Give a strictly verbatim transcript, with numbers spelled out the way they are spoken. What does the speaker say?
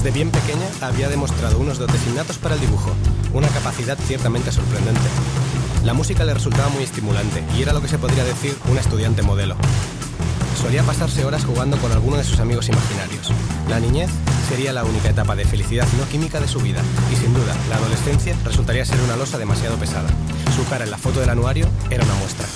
Desde bien pequeña había demostrado unos dotes innatos para el dibujo, una capacidad ciertamente sorprendente. La música le resultaba muy estimulante y era lo que se podría decir un estudiante modelo. Solía pasarse horas jugando con alguno de sus amigos imaginarios. La niñez sería la única etapa de felicidad no química de su vida y sin duda la adolescencia resultaría ser una losa demasiado pesada. Su cara en la foto del anuario era una muestra.